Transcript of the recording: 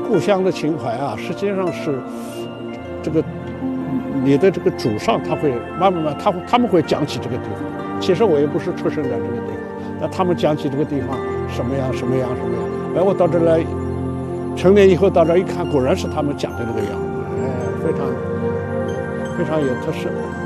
故乡的情怀啊，实际上是这个你的这个祖上他会慢慢他们会讲起这个地方。其实我也不是出生在这个地方，那他们讲起这个地方什么样。哎，我到这来，成年以后到这一看，果然是他们讲的这个样，哎，非常有特色。